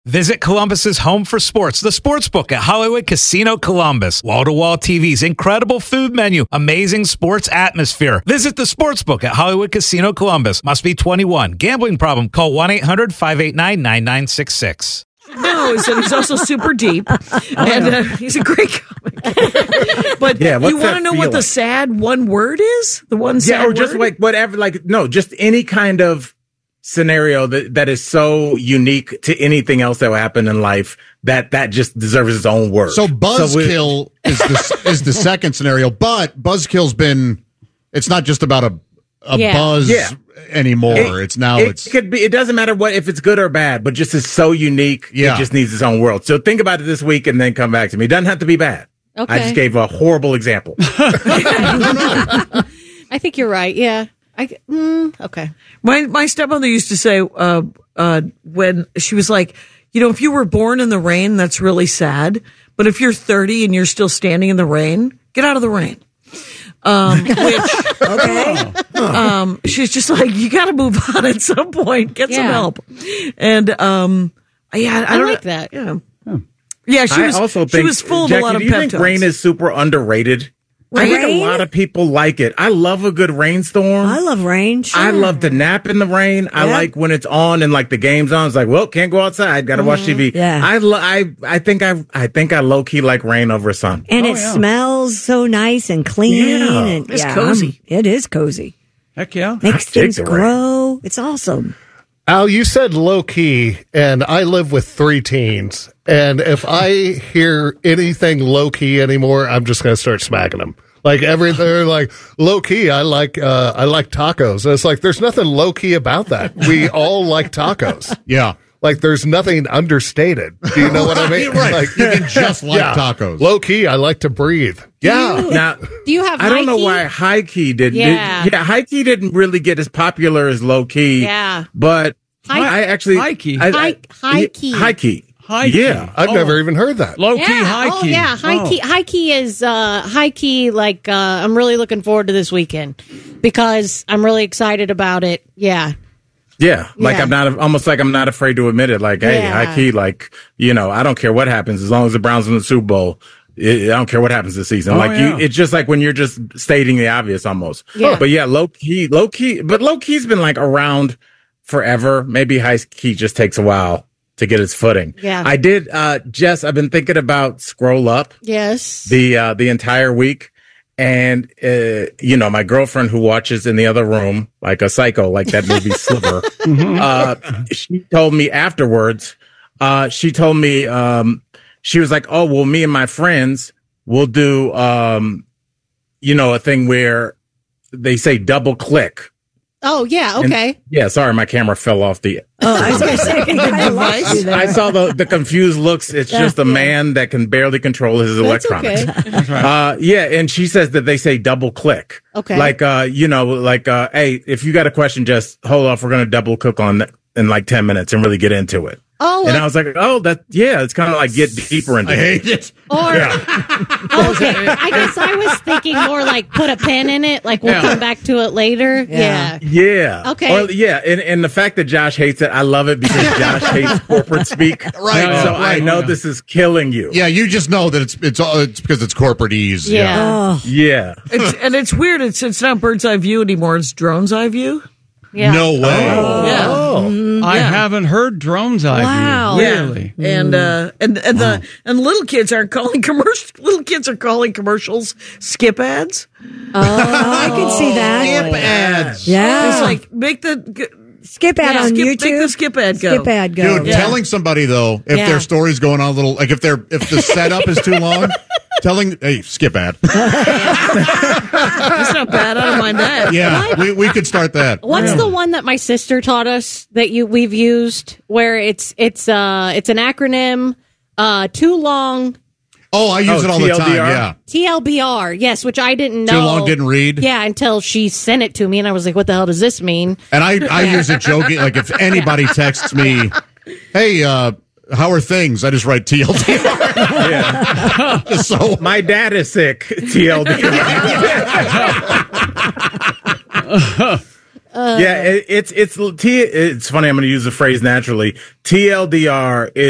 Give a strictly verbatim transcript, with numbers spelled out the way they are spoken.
Visit Columbus's home for sports, the Sportsbook at Hollywood Casino Columbus. Wall-to-wall T Vs, incredible food menu, amazing sports atmosphere. Visit the Sportsbook at Hollywood Casino Columbus. Must be twenty-one. Gambling problem? Call one eight hundred five eight nine nine nine six six. No, so he's also super deep, and uh, he's a great comic. But Yeah, what's you want to that know feel what the like? sad one word is? The one sad Yeah, or just word? like whatever, like, no, just any kind of scenario that, that is so unique to anything else that will happen in life that that just deserves its own word. So we- buzzkill is the is the second scenario, but buzzkill's been. It's not just about a a Yeah. buzz Yeah. anymore. It- it's now it it's could be. It doesn't matter what if it's good or bad, but just is so unique. Yeah. It just needs its own world. So think about it this week and then come back to me. It doesn't have to be bad. Okay. I just gave a horrible example. I think you're right. Yeah. I, mm, okay. My my stepmother used to say uh, uh, when she was like, you know, if you were born in the rain, that's really sad. But if you're thirty and you're still standing in the rain, get out of the rain. Um, which, Okay. um, she's just like, you got to move on at some point. Get some Yeah. help. And um, yeah, I, I don't like that. Yeah, yeah. She was I also she think, was full of Jackie, a lot of do you pep think talks. rain is super underrated? I think a Rain? lot of people like it. I love a good rainstorm. I love rain. Sure. I love to nap in the rain. I Yeah. like when it's on and like the game's on. It's like, well, can't go outside. Got to watch T V. Yeah. I, lo- I, I think I, I think I low key like rain over sun. And it smells so nice and clean. Yeah. and It's yeah, cozy. I'm- It is cozy. Heck yeah. Makes dig things the rain. grow. It's awesome. Al, you said low key, and I live with three teens. And if I hear anything low key anymore, I'm just going to start smacking them. Like everything, they're like low key. I like, uh, I like tacos. And it's like there's nothing low key about that. We all like tacos. yeah. Like there's nothing understated. Do you know what I mean? Right. Like You can just like yeah. tacos. Low key. I like to breathe. Yeah. Now, Do you have I don't know high-key? why high key didn't. Yeah. Did, yeah, high key didn't really get as popular as low key. Yeah. But High- I actually high key. I- I- High- high key. High key. High key. Yeah. I've Oh. never even heard that. Low key, Yeah. high oh, key. yeah. High Oh. key. High key is uh, high key. Like uh, I'm really looking forward to this weekend because I'm really excited about it. Yeah. Yeah, like Yeah. I'm not almost like I'm not afraid to admit it. Like, hey, Yeah. high key, like you know, I don't care what happens as long as the Browns win the Super Bowl. It, I don't care what happens this season. Oh, like yeah. you, it's just like when you're just stating the obvious almost. Yeah. But yeah, low key, low key, but low key's been like around forever. Maybe high key just takes a while to get its footing. Yeah. I did, uh, Jess. I've been thinking about Scroll Up Yes. the uh, the entire week. And, uh, you know, my girlfriend who watches in the other room, like a psycho, like that movie Sliver, uh, she told me afterwards, uh, she told me, um, she was like, oh, well, me and my friends will do, um, you know, a thing where they say double click. Oh yeah. And- Okay. yeah, sorry, my camera fell off the. Oh, I was going to say, I lost you there. I saw the, the confused looks. It's just a man that can barely control his That's electronics. okay. Uh, yeah, and she says that they say double click. Okay. Like, uh, you know, like, uh, hey, if you got a question, just hold off. We're going to double click on that in like ten minutes and really get into it. Oh, And like- I was like, oh, that, yeah, it's kind of like get deeper into I it. hate it. Or okay, I guess I was thinking more like put a pin in it. Like we'll Yeah. come back to it later. Yeah. Yeah. Okay. Or, yeah. And, and the fact that Josh hates it, I love it because Josh hates corporate speak. Right. So I Right. know this is killing you. Yeah, you just know that it's it's all it's because it's corporate ease. Yeah. Oh, Yeah. It's, and it's weird. It's it's not bird's eye view anymore. It's drone's eye view. Yeah. No way. Yeah. Oh. I Yeah. haven't heard drones eye Wow. view. Yeah. Really? And uh and and the and little kids aren't calling commercial little kids are calling commercials skip ads. oh, I can see that. Skip ads. Yeah. It's like make the skip ad yeah, on skip, YouTube. Make the skip ad go. Skip ad go. Dude, Yeah. telling somebody though, if Yeah. their story's going on a little, like if they're if the setup is too long, telling hey skip ad. That's not bad. I don't mind that. Yeah, we we could start that. What's the one that my sister taught us that you we've used where it's it's uh it's an acronym uh too long Oh, I use Oh, it all the T L D R? time. Yeah, T L B R, yes, which I didn't know. too long didn't read. Yeah, until she sent it to me and I was like, what the hell does this mean? And I I use it joking. Like if anybody texts me, hey, uh, how are things? I just write T L D R. Yeah. So My dad is sick. T L D R. yeah, it, it's it's T. It's funny. I'm going to use the phrase naturally. T L D R is.